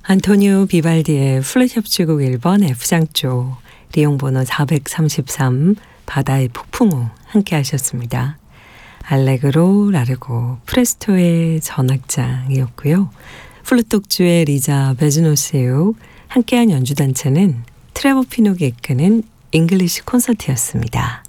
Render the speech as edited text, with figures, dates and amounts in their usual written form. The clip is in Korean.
안토니오 비발디의 플룻 협주곡 1번 F장조 리용 번호 433 바다의 폭풍우 함께 하셨습니다. 알레그로 라르고 프레스토의 전악장이었고요. 플룻 독주의 리자 베즈노스요 함께한 연주단체는 트레버 피녹이 이끄는 잉글리시 콘서트였습니다.